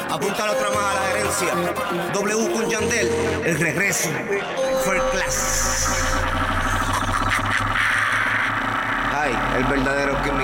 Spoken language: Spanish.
Apunta la otra más a la gerencia. W con Yandel, el regreso. First class. Ay, el verdadero que